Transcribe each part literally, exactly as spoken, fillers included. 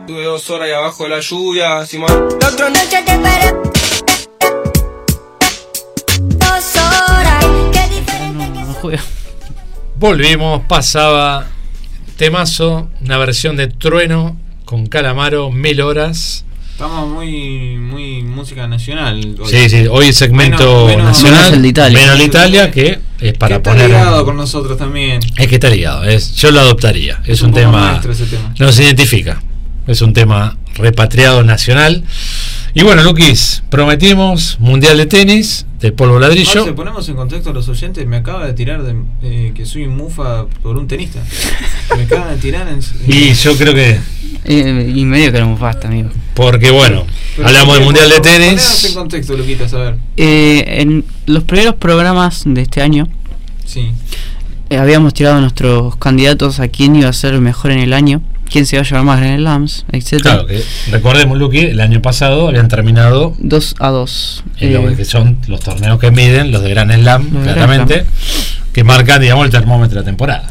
Tuve dos horas ahí abajo de la lluvia, Simón. La otra noche te esperé dos horas. Qué diferente que juega. Volvimos, pasaba temazo, una versión de Trueno con Calamaro, Mil Horas. Estamos muy muy música nacional hoy. Sí, sí, hoy el segmento menos, nacional, menos el de Italia. menos el de Italia, que es para que está poner. ligado con nosotros también. Es que está ligado, es, yo lo adoptaría. Es, Es un, un poco tema, nuestro ese tema. nos identifica. Es un tema repatriado nacional. Y bueno, Luquis, prometimos Mundial de Tenis, de polvo ladrillo. Marce, ponemos en contexto a los oyentes, me acaba de tirar de, eh, que soy mufa por un tenista. Me acaban de tirar en... Y yo creo que, Eh, y medio que era muy basta, amigo. porque bueno, Pero hablamos del sí, Mundial de ponenos en Tenis. contexto, Luquitas, a ver. Eh, en los primeros programas de este año Sí. eh, habíamos tirado nuestros candidatos a quién iba a ser el mejor en el año, quién se iba a llevar más Grand Slams, etcétera. Claro, que recordemos, Luqui, el año pasado habían terminado dos a dos. en lo Eh, que son los torneos que miden, los de Grand Slam, Los de claramente, que marcan, digamos, el termómetro de la temporada.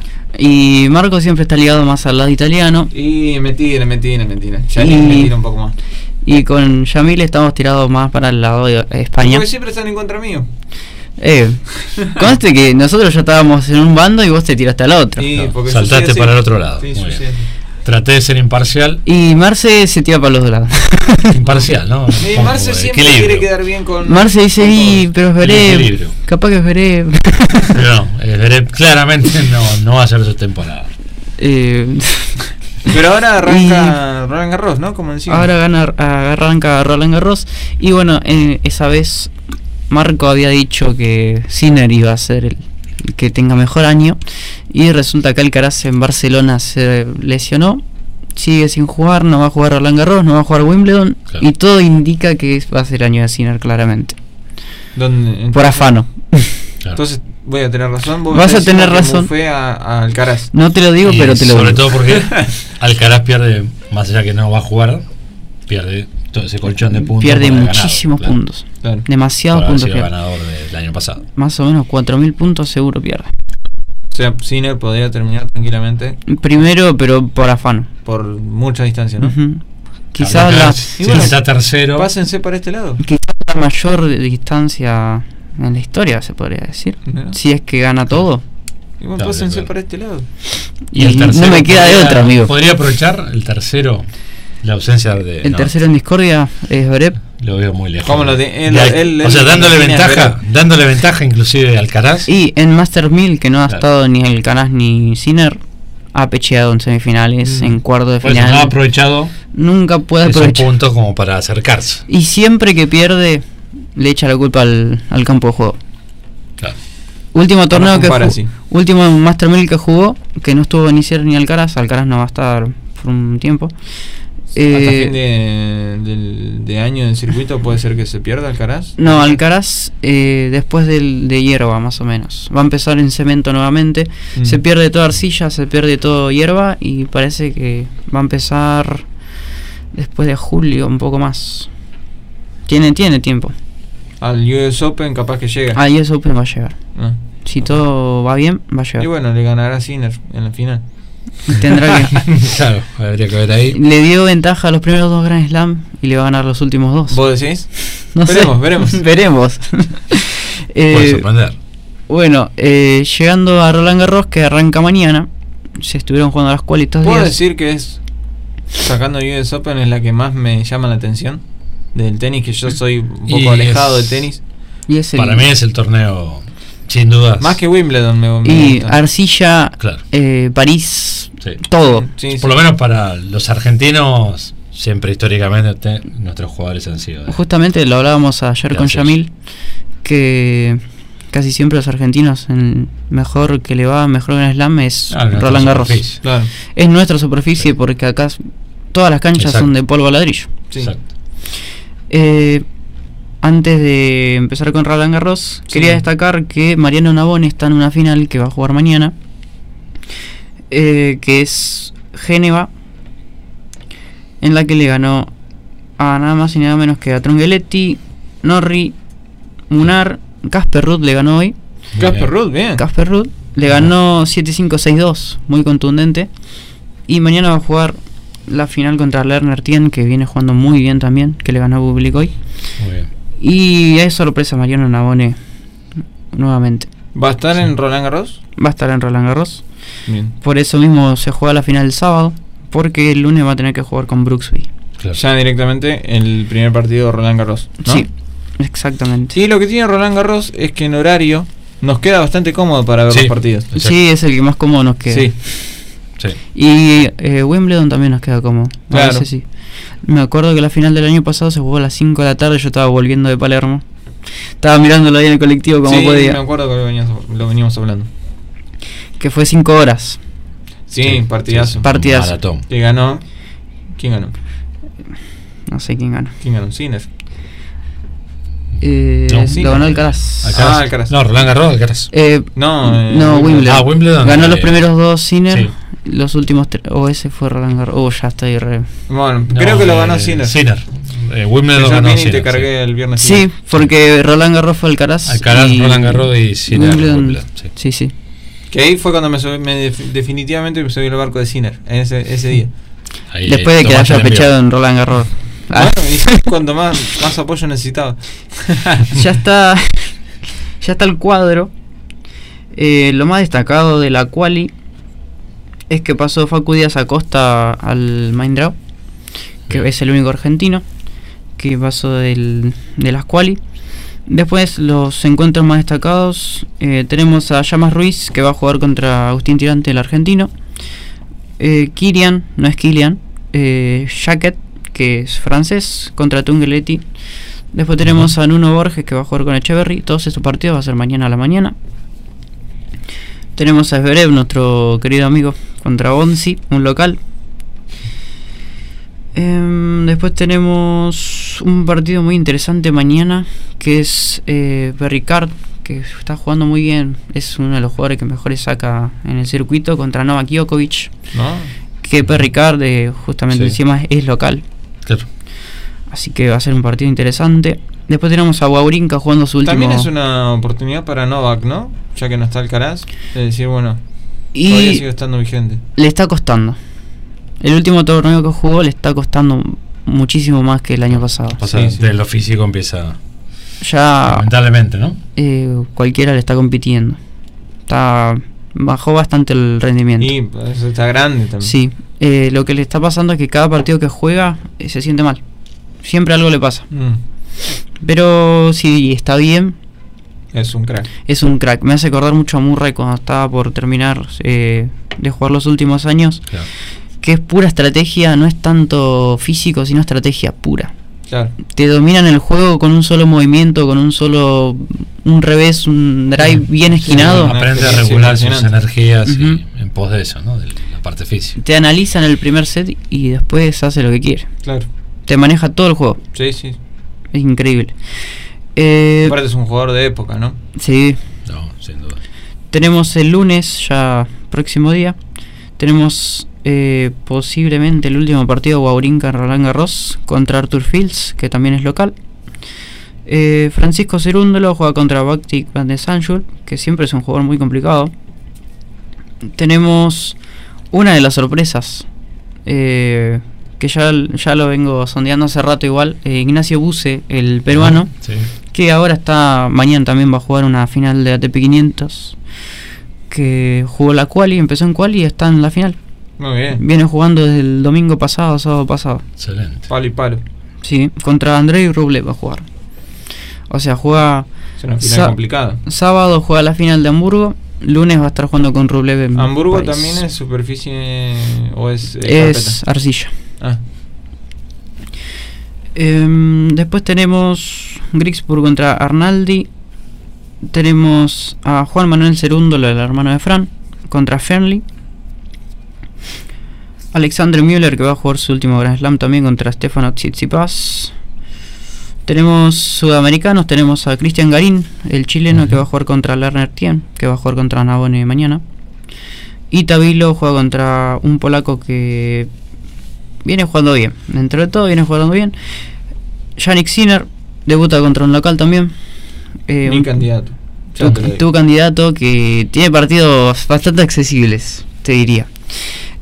y Marco siempre está ligado más al lado italiano. Y mentira, mentira, mentira. Ya Y- ni me tira un poco más. Y con Yamil estamos tirados más para el lado de España. Porque siempre están en contra mío. Eh, conste que nosotros ya estábamos en un bando y vos te tiraste al otro. Y No, porque saltaste sucede así. para el otro lado. Sí, Muy sucede bien. así. Traté de ser imparcial. Y Marce se tira para los dos lados. Imparcial, ¿no? Y Un poco Marce de siempre equilibrio. quiere quedar bien con. Marce dice, con y, todos. pero El veré, equilibrio. capaz que veré. Pero no, eh, veré- claramente no, no va a ser su temporada. eh, Pero ahora arranca Roland Garros, ¿no? Como decimos. ahora gana, arranca Roland Garros. Y bueno, eh, esa vez Marco había dicho que Sinner iba a ser el, el que tenga mejor año. Y resulta que Alcaraz en Barcelona se lesionó. Sigue sin jugar, no va a jugar Roland Garros, no va a jugar Wimbledon. Claro. Y todo indica que va a ser año de Sinner, claramente. Donde, entonces, Por afano. Claro. Entonces voy a tener razón. Vos Vas me a estás tener diciendo que razón. mufé a, a Alcaraz. No te lo digo, Y pero te lo sobre digo. todo porque Alcaraz pierde, más allá que no va a jugar, pierde todo ese colchón de puntos. Pierde por haber ganado, muchísimos claro, puntos. Claro. Demasiados por haber puntos sido pierde. ganador del año pasado. Más o menos cuatro mil puntos seguro pierde. O sea, Sinner podría terminar tranquilamente Primero, pero por afano. por mucha distancia, ¿no? Ujú. Quizás Claro, la, si y bueno, está tercero. Pásense para este lado. quizás la mayor distancia en la historia, se podría decir. Mirá. Si es que gana todo. Y bueno, Claro, pásense claro. para este lado. Y el no tercero me queda de podría- otra, amigo. Podría aprovechar el tercero, la ausencia de. El no, tercero en discordia es Zverev. Lo veo muy lejos. ¿Cómo lo de- él- De Al- él- o sea, él- dándole él- ventaja, él- dándole ventaja inclusive a Alcaraz. Y en Master mil, que no ha Claro. estado ni Alcaraz ni Sinner, ha pecheado en semifinales, Mm. en cuarto de Por eso final. no ha aprovechado Nunca puede esos aprovechar. puntos como para acercarse. Y siempre que pierde, le echa la culpa al, al campo de juego. Claro. Último torneo que compara ju- así. último Master mil que jugó, que no estuvo ni Sinner ni Alcaraz. Alcaraz no va a estar por un tiempo. Hasta Eh, fin de, del- de año del circuito puede ser que se pierda Alcaraz. No, Alcaraz eh, después del, de hierba más o menos. Va a empezar en cemento nuevamente. Mm. Se pierde toda arcilla, se pierde todo hierba y parece que va a empezar después de julio, un poco más. Tiene, tiene tiempo. Al U S Open capaz que llega. Ahí el Open va a llegar. Ah. Si todo va bien, va a Y llegar. bueno, le ganará Sinner en la final. Tendrá que... Claro, habría que ver ahí. Le dio ventaja a los primeros dos Grand Slam y le va a ganar los últimos dos. ¿Vos decís? No sé. Veremos, veremos. Veremos. Puede Eh, sorprender. Bueno, eh, llegando a Roland Garros, que arranca mañana. Se estuvieron jugando las cuales estos ¿Puedo días. decir que es, sacando U S Open, es la que más me llama la atención del tenis? Que yo soy un poco Y alejado es- del tenis. Y es el- Para mí es el torneo, sin dudas. Más que Wimbledon me, me y gusta. Arcilla, Claro. eh, París, Sí. todo. Sí, sí. Por lo menos para los argentinos, siempre históricamente te- nuestros jugadores han sido. de- Justamente lo hablábamos ayer con Gracias. Yamil, que casi siempre los argentinos, en mejor que le va, mejor Grand Slam es Ah, nuestra Roland Garros. superficie. Claro. Es nuestra superficie Sí. porque acá s- todas las canchas Exacto. son de polvo ladrillo. Sí. Exacto. Eh, antes de empezar con Roland Garros, Sí. quería destacar que Mariano Navone está en una final que va a jugar mañana, eh, que es Génova, en la que le ganó a nada más y nada menos que a Trungelliti, Norrie, Munar, Casper Ruud le ganó hoy. Casper Ruud, bien. Casper Ruud le ganó siete cinco seis dos, muy contundente. Y mañana va a jugar la final contra Lerner Tien, que viene jugando muy bien también, que le ganó a Bublik hoy. Muy bien. Y es sorpresa Mariano Navone nuevamente. ¿Va a estar en Roland Garros? Va a estar en Roland Garros. Bien. Por eso mismo se juega la final el sábado, porque el lunes va a tener que jugar con Brooksby. Claro. Ya directamente el primer partido de Roland Garros, ¿no? Sí, exactamente. Sí, lo que tiene Roland Garros es que en horario nos queda bastante cómodo para ver Sí. los partidos. Exacto. Sí, es el que más cómodo nos queda. Sí. Sí. Y eh, Wimbledon también nos queda cómodo. A Claro. veces sí. Me acuerdo que la final del año pasado se jugó a las cinco de la tarde. Yo estaba volviendo de Palermo. Estaba mirándolo ahí en el colectivo como Sí, podía. me acuerdo que lo veníamos, lo veníamos hablando. Que fue cinco horas. Sí, Sí, partidazo. sí, sí. Partidazo. Maratón. Que ganó. ¿Quién ganó? No sé quién ganó. ¿Quién ganó? Sinner. Eh, No, sí, lo ganó ganó. Alcaraz. Alcaraz. Ah, Alcaraz. No, Roland Garros, Alcaraz. Eh, No, eh, no, Wimbledon. Ah, Wimbledon. Ganó Eh, los primeros dos Sinner. sí. Los últimos tres. O ese fue Roland Garros. Oh, ya estoy re. Bueno, No, creo que lo ganó eh, Sinner. Sinner. Eh, Wimbledon Yo ganó vine y te Sinner, cargué el viernes. Sí, porque Roland Garros fue Alcaraz. Alcaraz, y Roland Garros y Sinner. Wimbledon. Wimbledon, sí. Sí, sí. Que ahí fue cuando me, subí, me def- definitivamente me subí al barco de Sinner en ese, ese día. Ahí, Después de que tomaste haya el envío. pechado en Roland Garros. Ah, Bueno, y cuando más, más apoyo necesitaba. ya está. Ya está el cuadro. Eh, lo más destacado de la quali es que pasó Facu Díaz Acosta al Main Draw, que Bien. es el único argentino que pasó del, de las quali. Después los encuentros más destacados, eh, tenemos a Llamas Ruiz, que va a jugar contra Agustín Tirante, el argentino. eh, Kirian, no es Kilian, eh, Jacquet, que es francés, contra Tungeletti. Después tenemos a Nuno Borges, que va a jugar con Echeverry. Todos estos partidos va a ser mañana a la mañana. Tenemos a Zverev, nuestro querido amigo, contra Bonzi, un local. Em, después tenemos un partido muy interesante mañana, que es eh, Berricard, que está jugando muy bien. Es uno de los jugadores que mejores saca en el circuito, contra Novak Djokovic. ¿No? Que Berricard, eh, justamente Sí. encima, es local. Claro. Así que va a ser un partido interesante. Después tenemos a Wawrinka jugando su último. También es una oportunidad para Novak, ¿no? Ya que no está Alcaraz. De decir, bueno, todavía Y sigue estando vigente. le está costando. El último torneo que jugó le está costando muchísimo más que el año pasado. O sea, Sí, sí. de lo físico empieza. Ya Lamentablemente, ¿no? eh, cualquiera le está compitiendo. Está bajó bastante el rendimiento. Y pues, está grande también. Sí, eh, lo que le está pasando es que cada partido que juega eh, se siente mal. Siempre algo le pasa. Mm, Pero si está bien, es un crack. es un crack. Me hace acordar mucho a Murray cuando estaba por terminar eh, de jugar los últimos años. Claro. Que es pura estrategia, no es tanto físico, sino estrategia pura. Claro. Te dominan el juego con un solo movimiento, con un solo un revés, un drive bien esquinado. una Aprende a experiencia regular sus impresionante. energías y Ujú. en pos de eso, ¿no? De la parte física. Te analizan el primer set y después hace lo que quiere. Claro. Te maneja todo el juego. Sí, sí. Es increíble. Eh, Aparte es un jugador de época, ¿no? sí, No, sin duda. tenemos el lunes, ya próximo día. Tenemos eh, posiblemente el último partido de Wawrinka en Roland Garros contra Arthur Fields, que también es local. Eh, Francisco Cerúndolo juega contra Bactic Van de Sanjul, que siempre es un jugador muy complicado. Tenemos una de las sorpresas, eh, que ya, ya lo vengo sondeando hace rato igual, eh, Ignacio Buse, el peruano, Sí. que ahora está, mañana también va a jugar una final de A T P quinientos, que jugó la quali, empezó en quali y está en la final. Muy bien. Viene jugando desde el domingo pasado, sábado pasado. Excelente. Palo y palo. Sí, contra Andrei Rublev va a jugar. O sea, juega Es una final Sa- complicada. sábado, juega la final de Hamburgo, lunes va a estar jugando con Rublev en Hamburgo París. también es superficie o es eh, Es arcilla. carpeta? Ah, Em, después tenemos Grigsburg contra Arnaldi. Tenemos a Juan Manuel Cerúndolo, el hermano de Fran, contra Fernley. Alexander Müller, que va a jugar su último Grand Slam también contra Stefano Tsitsipas. Tenemos sudamericanos, tenemos a Cristian Garín, el chileno, Ujú. que va a jugar contra Lerner Tien, que va a jugar contra Navone mañana. Y Tabilo juega contra un polaco que viene jugando bien. Dentro de todo viene jugando bien. Yannick Sinner debuta contra un local también. Eh, mi un- candidato. Ya tu, te lo digo. tu candidato que tiene partidos bastante accesibles, te diría.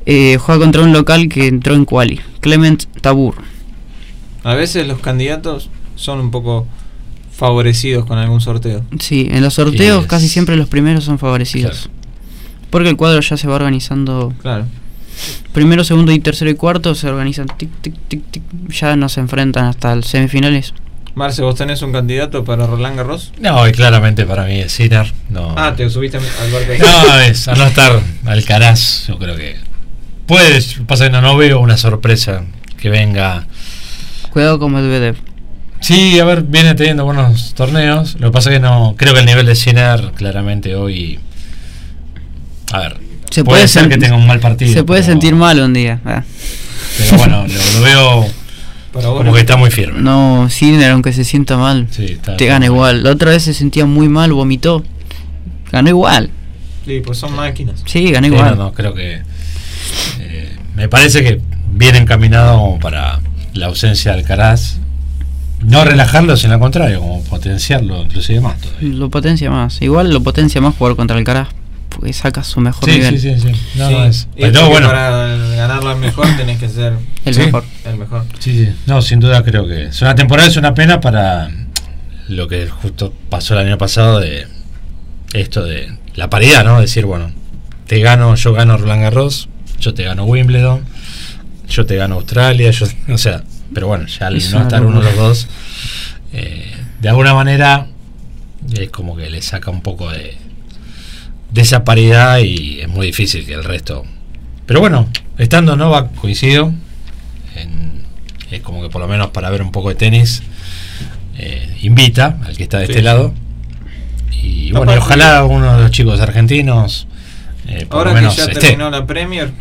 Eh, juega contra un local que entró en quali, Clement Tabur. A veces los candidatos son un poco favorecidos con algún sorteo. Sí, en los sorteos Yes. casi siempre los primeros son favorecidos. Claro. Porque el cuadro ya se va organizando. Claro. Primero, segundo y tercero y cuarto se organizan tic, tic, tic, tic. Ya no se enfrentan hasta las semifinales. Marce, ¿vos tenés un candidato para Roland Garros? No, y claramente para mí es Sinner. No, Ah, te subiste al barco. no es a no estar Alcaraz. Yo creo que puede. Pasa que no, no veo una sorpresa que venga. Cuidado con Medvedev. Sí, a ver, viene teniendo buenos torneos. Lo que pasa es que no. Creo que el nivel de Sinner, claramente hoy. A ver. Se puede puede ser sen- que tenga un mal partido. Se puede pero- sentir mal un día. Ah. Pero bueno, lo, lo veo Para vos, como ¿no? que está muy firme. No, Sinner, aunque se sienta mal, Sí, está- te gana está muy igual. La otra vez se sentía muy mal, vomitó. Ganó igual. Sí, pues son máquinas. Sí, ganó Sí, igual. no, no, creo que eh, me parece que viene encaminado como para la ausencia de Alcaraz, no relajarlo, sino al contrario, como potenciarlo inclusive más todavía. Lo potencia más. Igual lo potencia más jugar contra Alcaraz, porque saca su mejor Sí, nivel. sí, sí, sí. No, Sí, no es. y Pero porque bueno, para ganarla mejor tenés que ser El Sí. mejor. el mejor. sí, sí. No, sin duda creo que es una temporada, es una pena para lo que justo pasó el año pasado de esto de la paridad, ¿no? Decir, bueno, te gano, yo gano Roland Garros, yo te gano Wimbledon, yo te gano Australia, yo, o sea, pero bueno, ya al Es no una estar uno de los locura. dos, eh, de alguna manera es como que le saca un poco de, de esa paridad y es muy difícil que el resto. Pero bueno, estando Novak, coincido, en- es como que por lo menos para ver un poco de tenis, eh, invita al que está de Sí, este sí. lado. Y bueno, y Aparte- ojalá uno de los chicos argentinos, eh, por Ahora lo que menos ya esté. terminó la Premier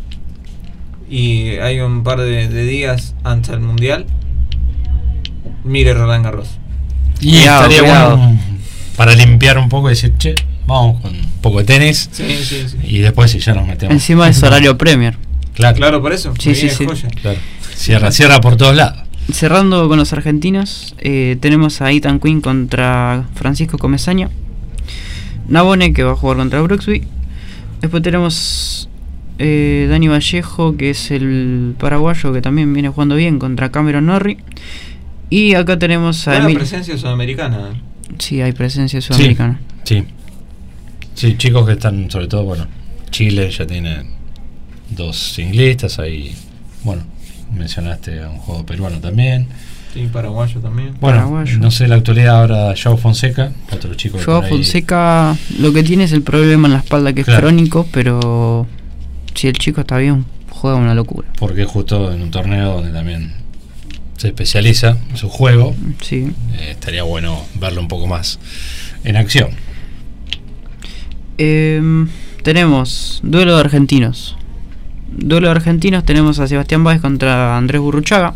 y hay un par de, de días antes del Mundial, mire Roland Garros. Y Cuidado, estaría cuidado. bueno mm, para limpiar un poco y decir, che, vamos con un poco de tenis Sí, sí, sí. y después si ya nos metemos. Encima es horario Premier. Claro, Claro, por eso. Sí, ahí sí, es sí. joya. claro. Cierra, cierra por todos lados. Cerrando con los argentinos, eh, tenemos a Ethan Quinn contra Francisco Comesaña. Nabone, que va a jugar contra Brooksby. Después tenemos eh, Dani Vallejo, que es el paraguayo que también viene jugando bien, contra Cameron Norrie. Y acá tenemos a Buena Emil. presencia sudamericana. Sí, hay presencia sudamericana. Sí. Sí, chicos que están, sobre todo, bueno, Chile ya tiene dos singlistas ahí. Bueno, mencionaste a un juego peruano también. Sí, paraguayo también. Bueno, Paraguayo. no sé la actualidad ahora, Joao Fonseca, otro chico que Joao por ahí- Fonseca lo que tiene es el problema en la espalda, que es Claro. crónico, pero si el chico está bien, juega una locura. porque justo en un torneo donde también se especializa en su juego, Sí. eh, estaría bueno verlo un poco más en acción. Em, tenemos duelo de argentinos. Duelo de argentinos tenemos a Sebastián Báez contra Andrés Burruchaga.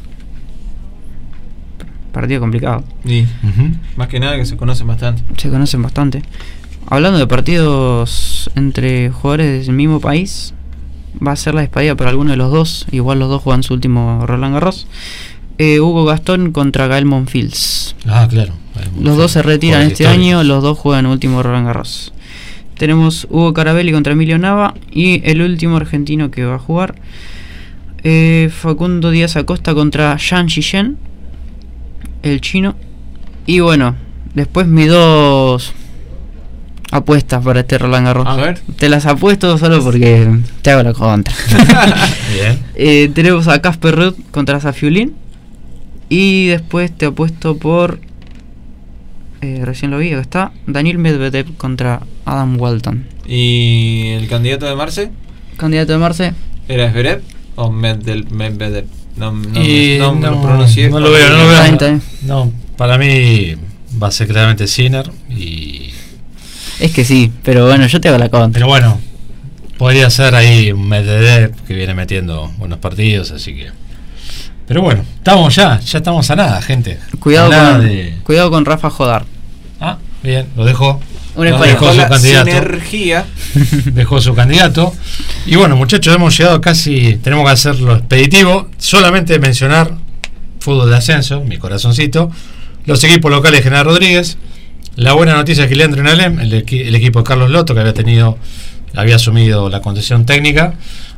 Partido complicado. Y Ujú. más que nada que se conocen bastante. Se conocen bastante. Hablando de partidos entre jugadores del mismo país, va a ser la despedida para alguno de los dos. Igual los dos juegan su último Roland Garros. Eh, Hugo Gastón contra Gael Monfils. Ah, claro. Los dos se retiran Jugadores este históricos. año, los dos juegan último Roland Garros. Tenemos Hugo Carabelli contra Emilio Nava y el último argentino que va a jugar, eh, Facundo Díaz Acosta contra Zhang Zhizhen, el chino. Y bueno, después mis dos apuestas para este Roland Garros. A ver. Te las apuesto solo porque te hago la contra. Bien. Eh, tenemos a Casper Ruud contra Safiulin. Y después te apuesto por. Eh, recién lo vi, acá está. Daniil Medvedev contra Adam Walton. ¿Y el candidato de Marce? Candidato de Marce. ¿Era Zverev o Medvel- Medvedev? No, no, Y no, me lo no, pronuncié. no lo veo, no lo veo. Está bien, está bien. No, para mí va a ser claramente Sinner y Es que sí, pero bueno, yo te hago la contra. pero bueno, podría ser ahí un Medvedev que viene metiendo buenos partidos, así que pero bueno, estamos ya, ya estamos a nada, gente. Cuidado A nada con, de- cuidado con Rafa Jodar. Ah, bien, lo dejo. Un Nos español. dejó su la candidato. sinergia. Dejó su candidato. Y bueno, muchachos, hemos llegado casi. Tenemos que hacerlo expeditivo. Solamente mencionar fútbol de ascenso, mi corazoncito. Los equipos locales de General Rodríguez. La buena noticia es que Leandro Inalem, el, equi- el equipo de Carlos Loto, que había tenido, había asumido la conducción técnica,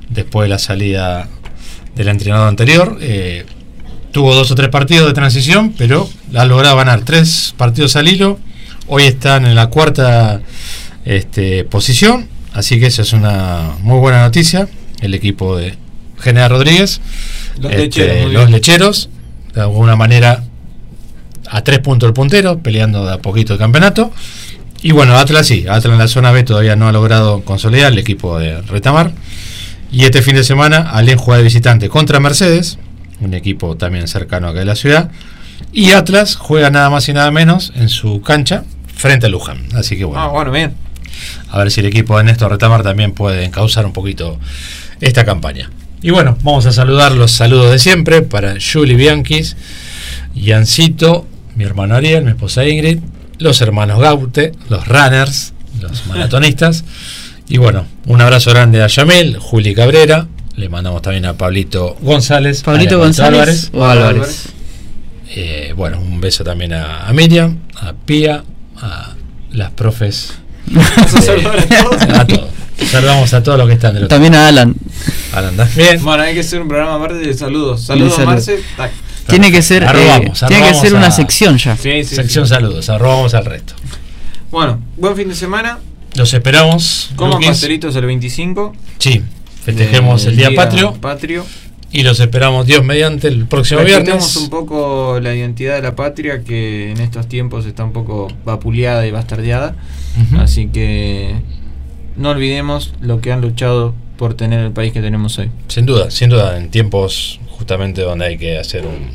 después de la salida del entrenador anterior. Eh, tuvo dos o tres partidos de transición, pero ha logrado ganar tres partidos al hilo. Hoy están en la cuarta este, posición, así que esa es una muy buena noticia. El equipo de General Rodríguez, Los este, lecheros, muy los bien. lecheros, de alguna manera a tres puntos del puntero, peleando de a poquito el campeonato. Y bueno, Atlas sí, Atlas en la zona B todavía no ha logrado consolidar el equipo de Retamar. Y este fin de semana Alén juega de visitante contra Mercedes, un equipo también cercano acá de la ciudad. Y Atlas juega nada más y nada menos en su cancha frente a Luján. Así que bueno, Ah, bueno, bien. a ver si el equipo de Néstor Retamar también puede encauzar un poquito esta campaña. Y bueno, vamos a saludar los saludos de siempre para Julie Bianquis, Yancito, mi hermano Ariel, mi esposa Ingrid, los hermanos Gaute, los runners, los maratonistas. Y bueno, un abrazo grande a Yamel, Juli Cabrera. Le mandamos también a Pablito González. Pablito a Alejandro González Álvarez. o Álvarez. Eh, bueno, un beso también a, a Miriam, a Pía, a las profes. Vamos a saludar a todos. A todos. Saludamos a todos los que están del otro También a Alan. lado. Alan, bien. Bueno, hay que hacer un programa aparte de saludos. Saludos, De salud. Marce. Tac. Tiene que ser, eh, Arrobamos, tiene que arrobamos ser una a- sección ya. Sí, sí, Sección sí. saludos, arrobamos al resto. Bueno, buen fin de semana. Los esperamos. Coman Luquis. pastelitos el veinticinco. Sí, festejemos del el Día, Patrio Patrio. y los esperamos Dios mediante el próximo Respetemos viernes. un poco la identidad de la patria, que en estos tiempos está un poco vapuleada y bastardeada. Ujú. Así que no olvidemos lo que han luchado por tener el país que tenemos hoy. Sin duda, sin duda, en tiempos justamente donde hay que hacer un,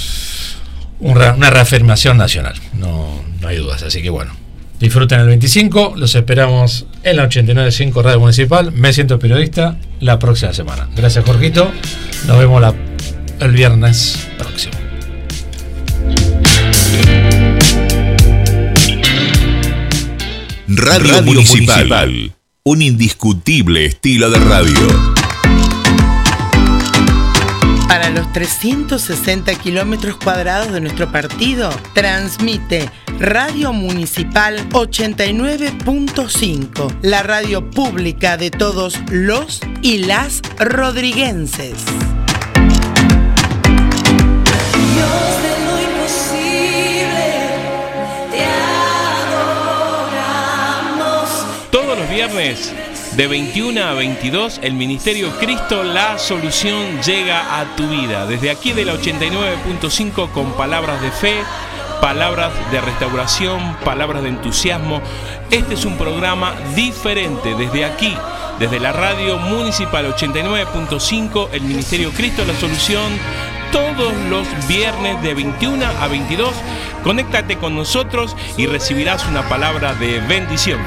un re- una reafirmación nacional. No, no hay dudas, así que bueno. Disfruten el veinticinco, los esperamos en la ochenta y nueve punto cinco Radio Municipal. Me siento periodista la próxima semana. Gracias, Jorgito. Nos vemos la, el viernes próximo. Radio, Radio Municipal. Municipal. Un indiscutible estilo de radio. Para los trescientos sesenta kilómetros cuadrados de nuestro partido, transmite Radio Municipal ochenta y nueve punto cinco, la radio pública de todos los y las rodriguenses. Dios de lo imposible, te adoramos. Todos los viernes de veintiuno a veintidós, el Ministerio Cristo La Solución llega a tu vida. Desde aquí de la ochenta y nueve punto cinco con palabras de fe, palabras de restauración, palabras de entusiasmo. Este es un programa diferente. Desde aquí, desde la Radio Municipal ochenta y nueve punto cinco, el Ministerio Cristo La Solución, todos los viernes de veintiuno a veintidós. Conéctate con nosotros y recibirás una palabra de bendición.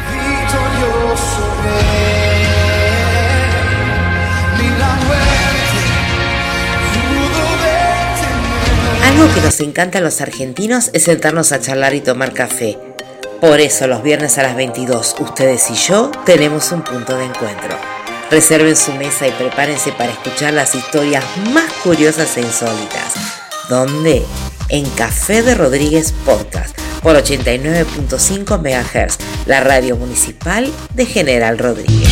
Algo que nos encanta a los argentinos es sentarnos a charlar y tomar café. Por eso los viernes a las veintidós, ustedes y yo tenemos un punto de encuentro. Reserven su mesa y prepárense para escuchar las historias más curiosas e insólitas. ¿Dónde? En Café de Rodríguez Podcast, por ochenta y nueve punto cinco megahertz, la radio municipal de General Rodríguez.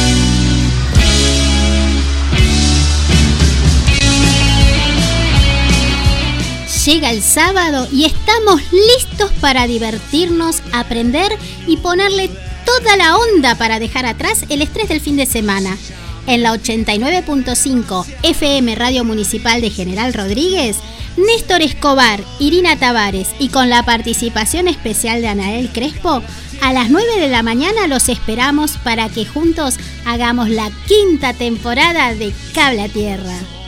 Llega el sábado y estamos listos para divertirnos, aprender y ponerle toda la onda para dejar atrás el estrés del fin de semana. En la ochenta y nueve punto cinco F M Radio Municipal de General Rodríguez, Néstor Escobar, Irina Tavares y con la participación especial de Anael Crespo, a las nueve de la mañana los esperamos para que juntos hagamos la quinta temporada de Cable a Tierra.